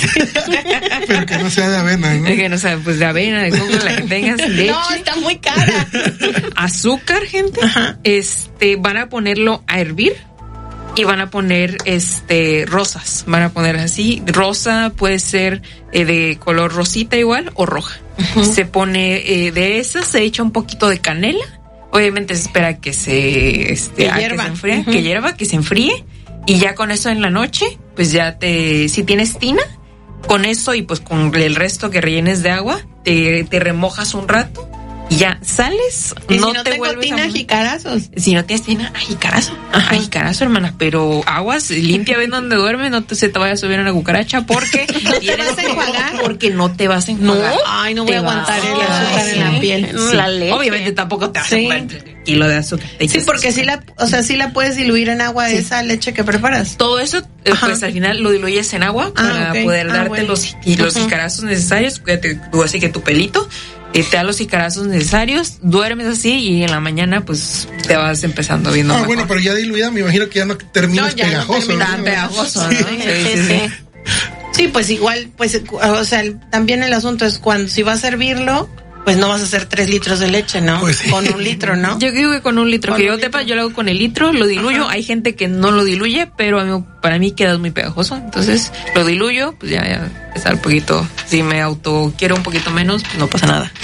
S3: Pero que no sea de avena, ¿no?
S2: Que no sea, pues de avena, de coco, la que tengas, leche.
S1: No, está muy cara.
S2: Azúcar, gente. Ajá. Este, van a ponerlo a hervir y van a poner, este, rosas. Van a poner así. Rosa puede ser eh, de color rosita igual o roja. Uh-huh. Se pone eh, de esas, se echa un poquito de canela. Obviamente se espera que se, este,
S1: que hierva.
S2: Que se enfríe,
S1: Uh-huh.
S2: que hierva, que se enfríe. Y ya con eso en la noche, pues ya te, si tienes tina, con eso y pues con el resto que rellenes de agua, te, te remojas un rato y ya sales.
S1: ¿Y
S2: no
S1: si no
S2: te
S1: tengo
S2: vuelves
S1: tina,
S2: a...
S1: jicarazos?
S2: Si no tienes tina, a jicarazo. A jicarazo, hermana. Pero aguas, limpia, ven donde duermes, no te, se te vaya a subir una cucaracha porque
S1: ¿No te vas a enjuagar?
S2: Porque no te vas a enjuagar.
S1: No, ay, no voy
S2: te
S1: a aguantar
S2: vas.
S1: el azúcar
S2: Ay,
S1: en la
S2: sí.
S1: piel.
S2: Sí.
S1: La leche.
S2: Obviamente tampoco te vas
S1: Sí.
S2: a poner kilo de azúcar. Te
S1: Sí,
S2: echas
S1: porque sí la, o sea, sí la puedes diluir en agua, sí. Esa leche que preparas.
S2: Todo eso, eh, pues al final lo diluyes en agua
S1: ah,
S2: para
S1: okay.
S2: poder
S1: ah,
S2: darte
S1: bueno.
S2: los, y los uh-huh. jicarazos necesarios. Cuídate tú, así que tu pelito eh, te da los jicarazos necesarios, duermes así y en la mañana pues te vas empezando viendo
S3: Ah,
S2: mejor.
S3: bueno, pero ya diluida me imagino que ya no terminas
S1: no, ya
S3: pegajoso.
S1: No termina
S3: ¿no?
S1: pegajoso,
S3: sí.
S1: ¿no? Sí, sí, sí. Sí, pues igual, pues, o sea, también el asunto es cuando si vas a servirlo, pues no vas a hacer tres litros de leche, ¿no?
S3: Pues sí.
S1: Con un litro, ¿no?
S2: Yo digo que con un litro,
S1: con
S2: que
S1: un
S2: yo
S1: litro.
S2: sepa, yo lo hago con el litro, lo diluyo. Ajá. Hay gente que no lo diluye, pero a mí, para mí queda muy pegajoso. Entonces lo diluyo, pues ya, ya está un poquito. Si me auto quiero un poquito menos, pues no pasa nada.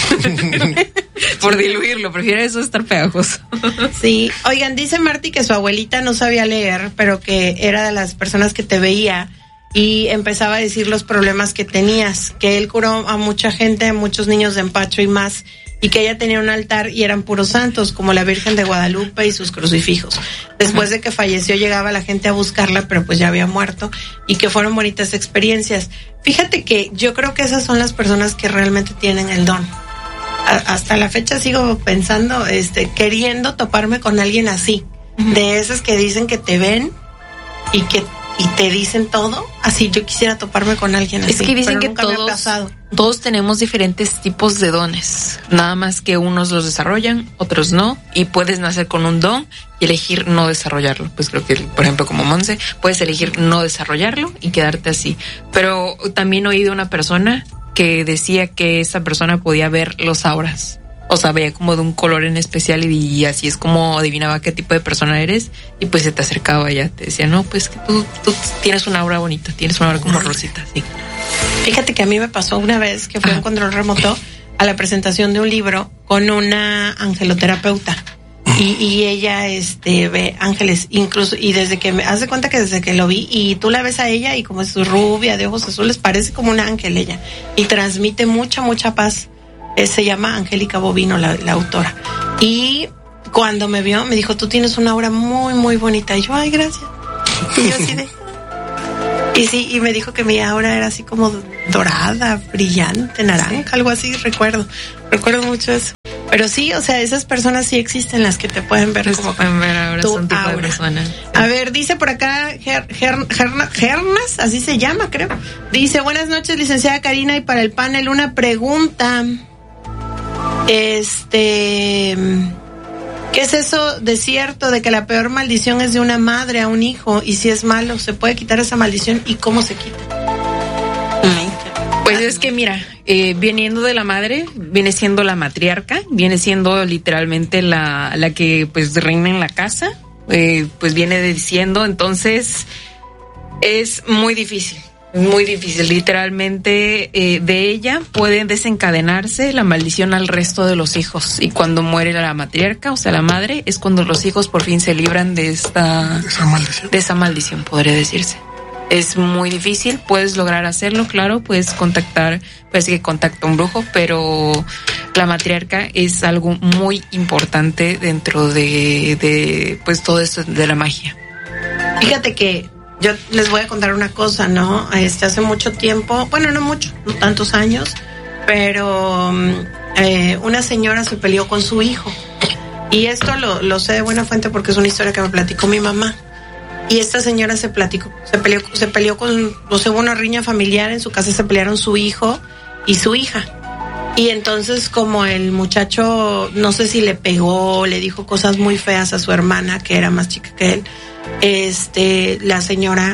S2: Por diluirlo, prefiero eso estar pegajoso.
S1: Sí, oigan, dice Marty que su abuelita no sabía leer, pero que era de las personas que te veía y empezaba a decir los problemas que tenías, que él curó a mucha gente, a muchos niños de empacho y más, y que ella tenía un altar y eran puros santos, como la Virgen de Guadalupe y sus crucifijos. Después de que falleció llegaba la gente a buscarla, pero pues ya había muerto, y que fueron bonitas experiencias. Fíjate que yo creo que esas son las personas que realmente tienen el don. A, hasta la fecha sigo pensando, este, queriendo toparme con alguien así, uh-huh. de esas que dicen que te ven y que y te dicen todo, así yo quisiera toparme con alguien así.
S2: Es que dicen que
S1: todos,
S2: todos tenemos diferentes tipos de dones, nada más que unos los desarrollan, otros no, y puedes nacer con un don y elegir no desarrollarlo. Pues creo que, por ejemplo, como Monse, puedes elegir no desarrollarlo y quedarte así. Pero también he oído una persona que decía que esa persona podía ver los auras. O sea, veía como de un color en especial y, y así es como adivinaba qué tipo de persona eres y pues se te acercaba a ella, te decía, no, pues que tú, tú tienes una aura bonita, tienes una aura como rosita, sí.
S1: Fíjate que a mí me pasó una vez que fui a un control remoto a la presentación de un libro con una angeloterapeuta y, y ella este ve ángeles incluso y desde que me hace cuenta que desde que lo vi y tú la ves a ella y como es su rubia de ojos azules parece como un ángel ella y transmite mucha mucha paz. Eh, se llama Angélica Bovino, la, la autora. Y cuando me vio, me dijo, tú tienes una aura muy, muy bonita. Y yo, ay, gracias. Y yo así de... Y sí, y me dijo que mi aura era así como dorada, brillante, naranja, algo así, recuerdo. Recuerdo mucho eso. Pero sí, o sea, esas personas sí existen las que te pueden ver
S2: pues
S1: como
S2: pueden ver ahora
S1: tu
S2: son tipo
S1: aura.
S2: de persona. Sí.
S1: A ver, dice por acá Ger, Ger, Ger, Gernas, así se llama, creo. Dice, buenas noches, licenciada Karina, y para el panel una pregunta. Este, ¿qué es eso de cierto de que la peor maldición es de una madre a un hijo? Y si es malo, ¿se puede quitar esa maldición? ¿Y cómo se quita?
S2: Pues es que mira, eh, viniendo de la madre, viene siendo la matriarca, viene siendo literalmente la, la que pues reina en la casa, eh, pues viene diciendo, entonces es muy difícil. Muy difícil, literalmente eh, de ella puede desencadenarse la maldición al resto de los hijos y cuando muere la matriarca, o sea la madre, es cuando los hijos por fin se libran de esta
S3: de esa maldición,
S2: de esa maldición podría decirse. Es muy difícil, puedes lograr hacerlo, claro, puedes contactar, puedes que contacta un brujo, pero la matriarca es algo muy importante dentro de, de pues todo esto de la magia.
S1: Fíjate que yo les voy a contar una cosa, ¿no? Este, hace mucho tiempo, bueno, no mucho, no tantos años, pero eh, una señora se peleó con su hijo. Y esto lo, lo sé de buena fuente porque es una historia que me platicó mi mamá. Y esta señora se platicó, se peleó, se peleó con, no sé, una riña familiar, en su casa se pelearon su hijo y su hija. Y entonces como el muchacho, no sé si le pegó, le dijo cosas muy feas a su hermana, que era más chica que él, este, la señora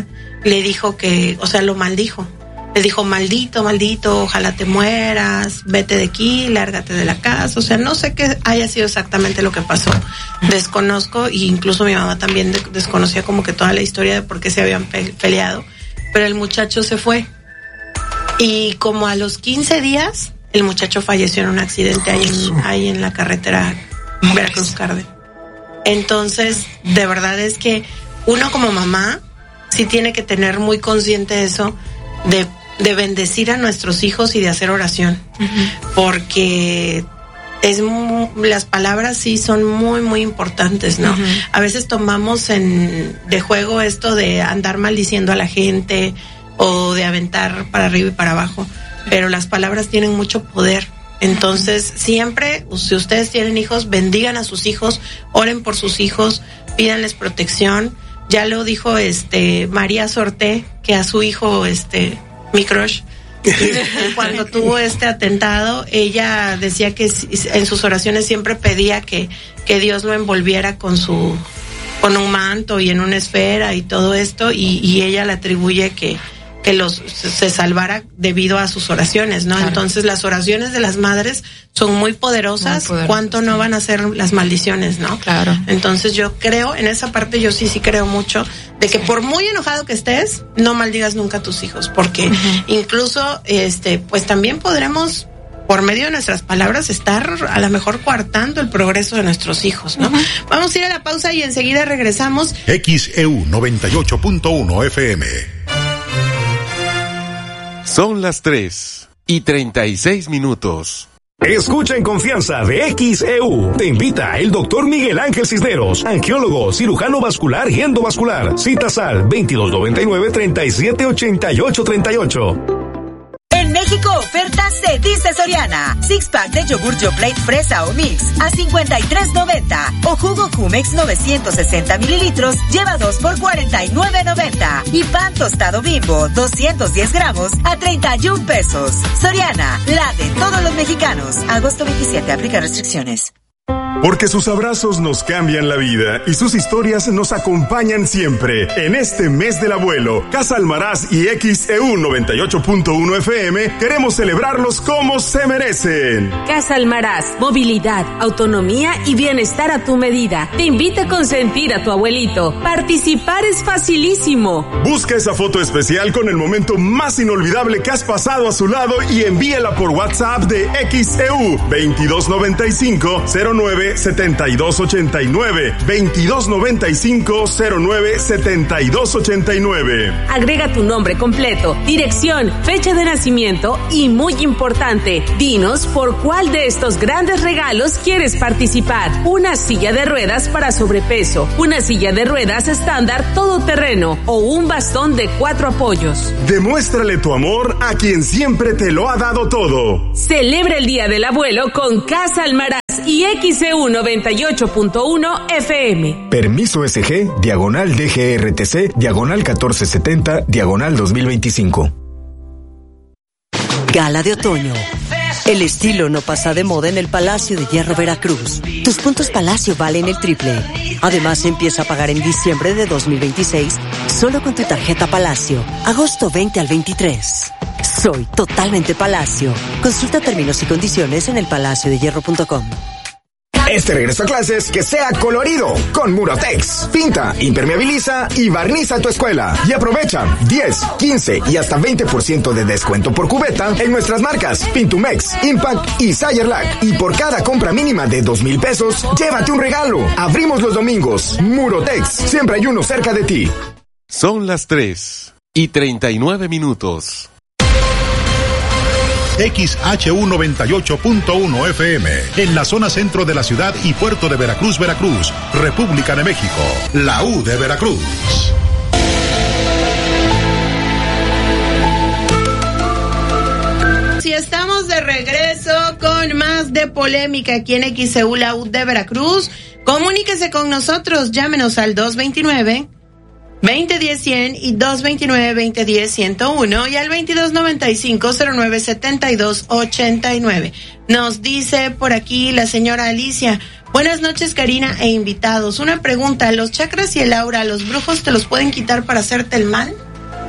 S1: le dijo que, o sea, lo maldijo. Le dijo, maldito, maldito, ojalá te mueras, vete de aquí, lárgate de la casa. O sea, no sé qué haya sido exactamente lo que pasó. Desconozco, y incluso mi mamá también de- desconocía como que toda la historia de por qué se habían pe- peleado. Pero el muchacho se fue. Y como a los quince días, el muchacho falleció en un accidente ahí en, ahí en la carretera Veracruz-Carden. Entonces, de verdad es que uno como mamá sí tiene que tener muy consciente eso de, de bendecir a nuestros hijos y de hacer oración. Uh-huh. Porque es mu- las palabras sí son muy, muy importantes, ¿no? Uh-huh. A veces tomamos en de juego esto de andar maldiciendo a la gente o de aventar para arriba y para abajo, pero las palabras tienen mucho poder. Entonces, siempre, si ustedes tienen hijos, bendigan a sus hijos, oren por sus hijos, pídanles protección. Ya lo dijo este María Sorté, que a su hijo, este, mi crush, cuando tuvo este atentado, ella decía que en sus oraciones siempre pedía que, que Dios lo envolviera con su, con un manto y en una esfera y todo esto, y, y ella le atribuye que que los se salvara debido a sus oraciones, ¿no? Claro. Entonces las oraciones de las madres son muy poderosas, muy poderosas. ¿Cuánto no van a ser las maldiciones, no?
S2: Claro.
S1: Entonces yo creo, en esa parte yo sí, sí creo mucho, de que por muy enojado que estés, no maldigas nunca a tus hijos, porque uh-huh. incluso, este, pues también podremos, por medio de nuestras palabras, estar a lo mejor coartando el progreso de nuestros hijos, ¿no? Uh-huh. Vamos a ir a la pausa y enseguida regresamos.
S12: X E U noventa y ocho punto uno F M.
S6: Son las tres y treinta y seis minutos.
S8: Escucha en confianza de X E U. Te invita el doctor Miguel Ángel Cisneros, angiólogo, cirujano vascular y endovascular. Citas al veintidós noventa y nueve, treinta y siete, ochenta y ocho, treinta y ocho.
S20: En México, ofertas de Dice Soriana. Six pack de yogur Yoplait fresa o mix a cincuenta y tres noventa. O jugo Jumex novecientos sesenta mililitros lleva dos por cuarenta y nueve noventa. Y pan tostado Bimbo doscientos diez gramos a treinta y un pesos. Soriana, la de todos los mexicanos. Agosto veintisiete, aplica restricciones.
S8: Porque sus abrazos nos cambian la vida y sus historias nos acompañan siempre. En este mes del abuelo, Casa Almaraz y X E U noventa y ocho punto uno F M queremos celebrarlos como se merecen.
S9: Casa Almaraz, movilidad, autonomía y bienestar a tu medida. Te invita a consentir a tu abuelito. Participar es facilísimo.
S8: Busca esa foto especial con el momento más inolvidable que has pasado a su lado y envíala por WhatsApp de X E U veintidós noventa y cinco, cero nueve, setenta y dos ochenta y nueve, veintidós noventa y cinco, cero nueve, setenta y dos ochenta y nueve.
S9: Agrega tu nombre completo, dirección, fecha de nacimiento y, muy importante, dinos por cuál de estos grandes regalos quieres participar. Una silla de ruedas para sobrepeso, una silla de ruedas estándar todoterreno o un bastón de cuatro apoyos.
S8: Demuéstrale tu amor a quien siempre te lo ha dado todo.
S9: Celebra el Día del Abuelo con Casa Almaraz y X E U noventa y ocho punto uno F M.
S8: Permiso S G, diagonal D G R T C, diagonal catorce setenta, diagonal dos mil veinticinco.
S7: Gala de otoño. El estilo no pasa de moda en el Palacio de Hierro Veracruz. Tus puntos Palacio valen el triple. Además, empieza a pagar en diciembre de dos mil veintiséis solo con tu tarjeta Palacio. Agosto veinte al veintitrés. Soy totalmente Palacio. Consulta términos y condiciones en el palacio de hierro punto com.
S8: Este regreso a clases que sea colorido con Murotex. Pinta, impermeabiliza y barniza tu escuela. Y aprovecha diez, quince y hasta veinte por ciento de descuento por cubeta en nuestras marcas Pintumex, Impact y Sayerlac. Y por cada compra mínima de dos mil pesos, llévate un regalo. Abrimos los domingos. Murotex, siempre hay uno cerca de ti.
S6: Son las tres y treinta y nueve minutos.
S12: X H U noventa y ocho punto uno F M, en la zona centro de la ciudad y puerto de Veracruz, Veracruz, República de México, la U de Veracruz.
S1: Si estamos de regreso con más de polémica aquí en X E U, la U de Veracruz, comuníquese con nosotros, llámenos al dos veintinueve, veinte diez, cien y dos veintinueve, veinte diez, ciento uno y al veintidós noventa y cinco, cero nueve, setenta y dos ochenta y nueve. Nos dice por aquí la señora Alicia: buenas noches, Karina e invitados. Una pregunta, ¿los chakras y el aura, los brujos te los pueden quitar para hacerte el mal?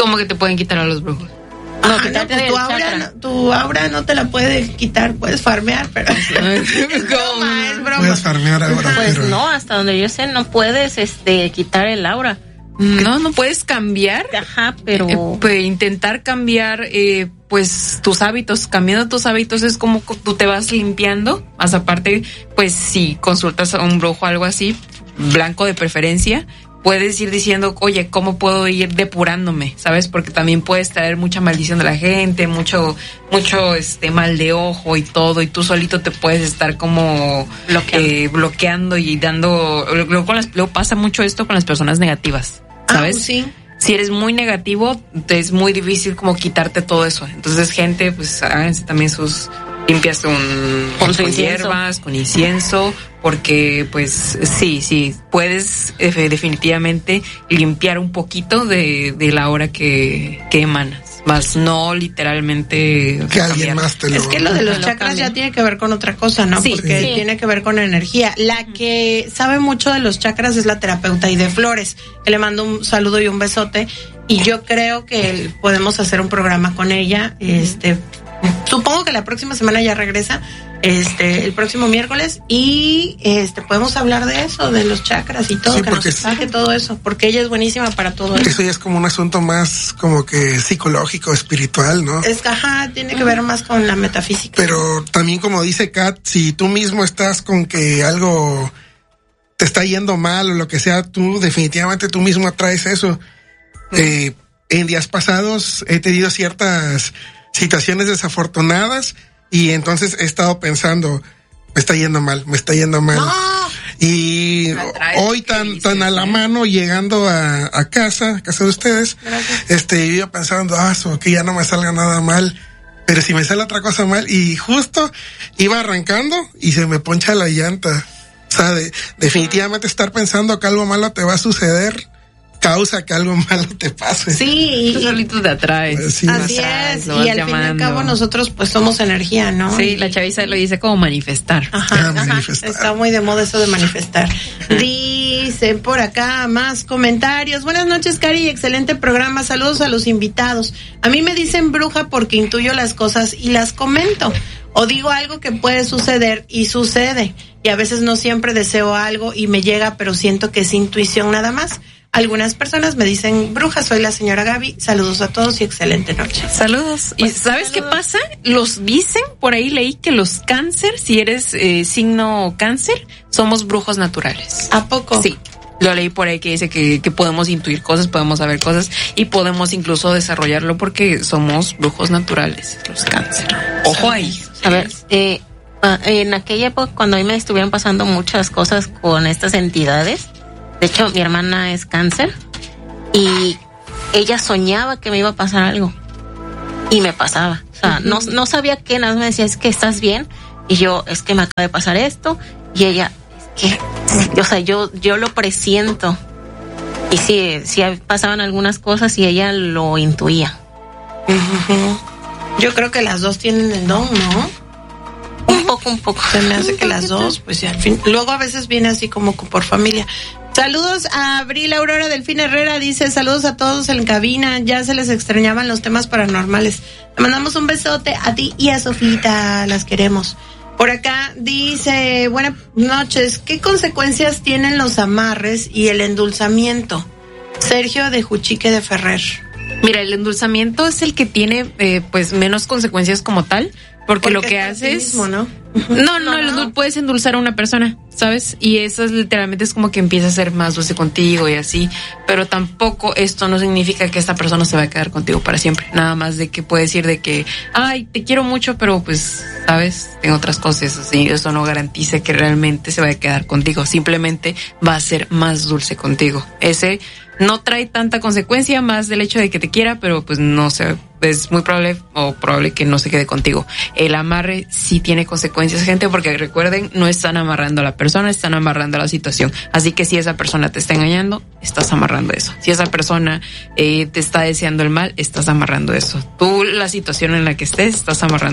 S2: ¿Cómo que te pueden quitar a los brujos?
S1: No, ah, no, pues tu aura, no, tu aura no te la puede quitar, puedes farmear, pero es broma, es broma.
S3: Puedes farmear ahora.
S4: Pues
S3: pero...
S4: no, hasta donde yo sé no puedes este quitar el aura.
S2: No, no puedes cambiar.
S4: Ajá, pero
S2: eh, pues, intentar cambiar eh, pues tus hábitos, cambiando tus hábitos es como tú te vas limpiando, más aparte, pues si consultas a un brujo o algo así, blanco de preferencia, puedes ir diciendo, oye, ¿cómo puedo ir depurándome? ¿Sabes? Porque también puedes traer mucha maldición de la gente, mucho, mucho este mal de ojo y todo, y tú solito te puedes estar como bloqueando, eh, bloqueando y dando. Luego, con las, luego pasa mucho esto con las personas negativas, ¿sabes?
S1: Ah, sí.
S2: Si eres muy negativo, es muy difícil como quitarte todo eso. Entonces, gente, pues háganse también sus limpias con, con, con hierbas, con incienso, porque pues sí, sí, puedes eh, definitivamente limpiar un poquito de, de la aura que, que emanas, más no literalmente
S3: que alguien más te lo...
S1: Es que lo de los chakras ya tiene que ver con otra cosa, ¿no?
S2: Sí,
S1: porque
S2: sí.
S1: tiene que ver con energía. La que sabe mucho de los chakras es la terapeuta Ide Flores, que le mando un saludo y un besote, y yo creo que podemos hacer un programa con ella, este... Supongo que la próxima semana ya regresa, este, el próximo miércoles, y este podemos hablar de eso, de los chakras y todo,
S3: sí,
S1: que nos saque todo eso, porque ella es buenísima para todo eso.
S3: Eso ya es como un asunto más como que psicológico, espiritual, ¿no?
S1: Es que, ajá, tiene que ver más con la metafísica.
S3: Pero también, como dice Kat, si tú mismo estás con que algo te está yendo mal o lo que sea, tú definitivamente tú mismo atraes eso. Uh-huh. Eh, en días pasados he tenido ciertas situaciones desafortunadas y entonces he estado pensando, me está yendo mal, me está yendo mal. No. Y hoy tan tan a la mano llegando a, a casa, a casa de ustedes, Gracias. este, yo iba pensando, ah, so, que ya no me salga nada mal, pero si me sale otra cosa mal, y justo iba arrancando y se me poncha la llanta. O sea, de, definitivamente estar pensando que algo malo te va a suceder causa que algo malo te pase.
S1: Sí,
S2: tú solito te atraes.
S1: Sí, así atraes, es, y al llamando. Fin y al cabo nosotros pues somos energía, ¿no?
S2: Sí, la chaviza lo dice como manifestar.
S1: Ajá, ah, ajá manifestar. Está muy de moda eso de manifestar. Dicen por acá más comentarios. Buenas noches, Cari, excelente programa, saludos a los invitados. A mí me dicen bruja porque intuyo las cosas y las comento. O digo algo que puede suceder y sucede. Y a veces no siempre deseo algo y me llega, pero siento que es intuición nada más. Algunas personas me dicen, bruja, soy la señora Gaby. Saludos a todos y excelente noche.
S2: Saludos. ¿Y pues, sabes saludos. Qué pasa? Los dicen, por ahí leí que los cáncer, si eres eh, signo cáncer, somos brujos naturales.
S1: ¿A poco?
S2: Sí. Lo leí por ahí que dice que, que podemos intuir cosas, podemos saber cosas y podemos incluso desarrollarlo porque somos brujos naturales, los cáncer. Ojo ahí.
S4: A ver, eh, en aquella época cuando a mí me estuvieron pasando muchas cosas con estas entidades, de hecho mi hermana es cáncer y ella soñaba que me iba a pasar algo y me pasaba. O sea, uh-huh. no, no sabía qué, nada más me decía, es que estás bien, y yo, es que me acaba de pasar esto, y ella, es que, o sea, yo, yo lo presiento. Y sí, sí pasaban algunas cosas y ella lo intuía.
S1: Uh-huh. Yo creo que las dos tienen el don, ¿no?
S4: Un poco, un poco.
S1: Se me hace que las dos, pues ya al fin. Luego a veces viene así como por familia. Saludos a Abril Aurora Delfín Herrera, dice, saludos a todos en cabina, ya se les extrañaban los temas paranormales. Te mandamos un besote a ti y a Sofita, las queremos. Por acá dice, buenas noches, ¿qué consecuencias tienen los amarres y el endulzamiento? Sergio de Juchique de Ferrer.
S2: Mira, el endulzamiento es el que tiene eh, pues menos consecuencias como tal, porque, porque lo que haces
S1: mismo, ¿no?
S2: No, no, no, no, puedes endulzar a una persona, ¿sabes? Y eso es literalmente es como que empieza a ser más dulce contigo y así, pero tampoco esto no significa que esta persona se va a quedar contigo para siempre, nada más de que puedes decir de que, ay, te quiero mucho, pero pues, ¿sabes? Tengo otras cosas así, eso no garantiza que realmente se vaya a quedar contigo, simplemente va a ser más dulce contigo. Ese no trae tanta consecuencia más del hecho de que te quiera, pero pues no sé, es muy probable o probable que no se quede contigo. El amarre sí tiene consecuencias, gente, porque recuerden, no están amarrando a la persona, están amarrando a la situación. Así que si esa persona te está engañando, estás amarrando eso. Si esa persona eh, te está deseando el mal, estás amarrando eso. Tú, la situación en la que estés, estás amarrando eso.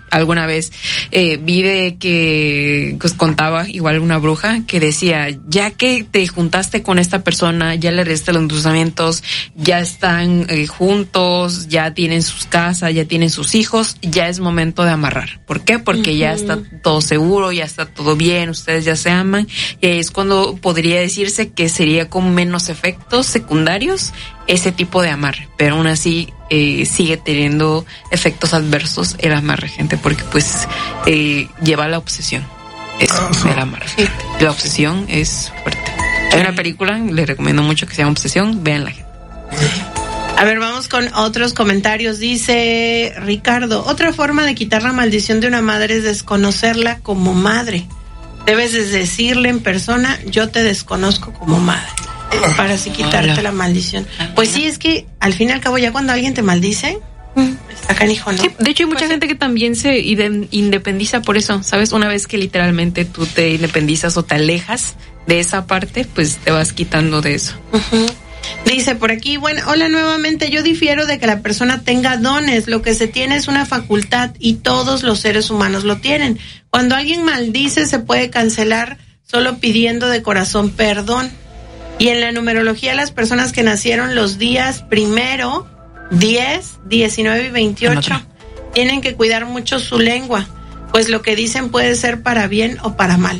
S2: alguna vez eh, vi de que pues, contaba igual una bruja que decía, ya que te juntaste con esta persona, ya le resté los endulzamientos, ya están eh, juntos, ya tienen sus casas, ya tienen sus hijos, ya es momento de amarrar. ¿Por qué? Porque uh-huh. ya está todo seguro, ya está todo bien, ustedes ya se aman, y es cuando podría decirse que sería con menos efectos secundarios ese tipo de amarre, pero aún así eh, sigue teniendo efectos adversos el amarre, gente, porque pues eh, lleva la obsesión. Eso, el amarre. La obsesión es fuerte. Hay una película, les recomiendo mucho, que se llama Obsesión, véanla, gente.
S1: A ver, vamos con otros comentarios. Dice Ricardo, otra forma de quitar la maldición de una madre es desconocerla como madre. Debes de decirle en persona, yo te desconozco como madre, para así quitarte Hola. la maldición. Pues sí, es que al fin y al cabo ya cuando alguien te maldice, está canijo, ¿no?
S2: Sí, de hecho hay mucha
S1: pues
S2: gente
S1: sí.
S2: que también se independiza por eso, ¿sabes? Una vez que literalmente tú te independizas o te alejas de esa parte, pues te vas quitando de eso.
S1: Uh-huh. Dice por aquí, bueno, hola nuevamente, yo difiero de que la persona tenga dones, lo que se tiene es una facultad y todos los seres humanos lo tienen. Cuando alguien maldice se puede cancelar solo pidiendo de corazón perdón. Y en la numerología las personas que nacieron los días primero, diez, diecinueve y veintiocho tienen que cuidar mucho su lengua, pues lo que dicen puede ser para bien o para mal.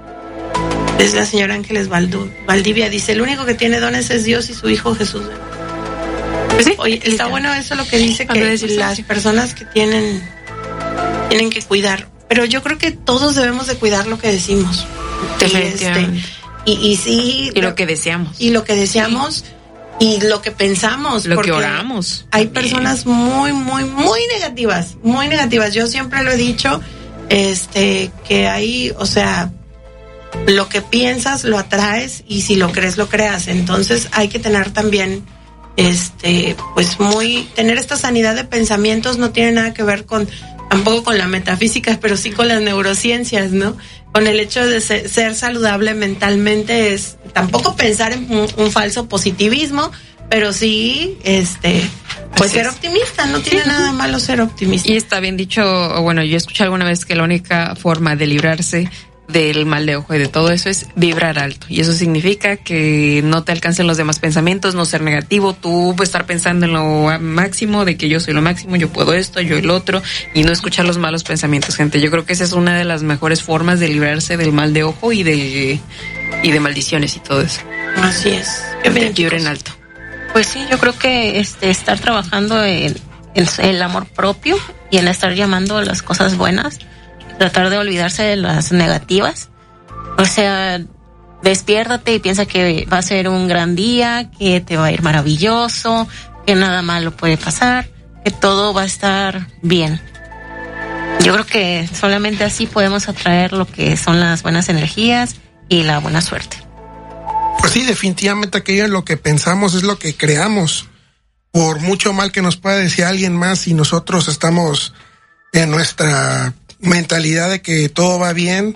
S1: Es la señora Ángeles Valdu, Valdivia, dice, el único que tiene dones es Dios y su Hijo Jesús. Pues sí, oye, está literal. Bueno eso lo que dice, que las personas que tienen tienen que cuidar, pero yo creo que todos debemos de cuidar lo que decimos.
S2: Definitivamente.
S1: Y, este, y, y sí.
S2: Y lo que deseamos.
S1: Y lo que deseamos sí. y lo que pensamos.
S2: Lo que oramos.
S1: Hay
S2: también.
S1: personas muy, muy, muy negativas, muy negativas. Yo siempre lo he dicho, este, que hay, o sea, lo que piensas lo atraes y si lo crees lo creas. Entonces hay que tener también este pues muy tener esta sanidad de pensamientos. No tiene nada que ver con tampoco con la metafísica, pero sí con las neurociencias, ¿no? Con el hecho de ser, ser saludable mentalmente, es tampoco pensar en un, un falso positivismo, pero sí este pues Así ser es. optimista. No tiene sí. nada malo ser optimista.
S2: Y está bien dicho, o bueno, yo escuché alguna vez que la única forma de librarse del mal de ojo y de todo eso es vibrar alto, y eso significa que no te alcancen los demás pensamientos, no ser negativo, tú pues, estar pensando en lo máximo, de que yo soy lo máximo, yo puedo esto, yo el otro, y no escuchar los malos pensamientos, gente. Yo creo que esa es una de las mejores formas de librarse del mal de ojo y de y de maldiciones y todo eso.
S1: Así es.
S2: Vibren alto.
S4: Pues sí, yo creo que este estar trabajando en el, el amor propio y en estar llamando a las cosas buenas, tratar de olvidarse de las negativas. O sea, despiértate y piensa que va a ser un gran día, que te va a ir maravilloso, que nada malo puede pasar, que todo va a estar bien. Yo creo que solamente así podemos atraer lo que son las buenas energías y la buena suerte.
S3: Pues sí, definitivamente aquello en lo que pensamos es lo que creamos. Por mucho mal que nos pueda decir alguien más, y nosotros estamos en nuestra mentalidad de que todo va bien,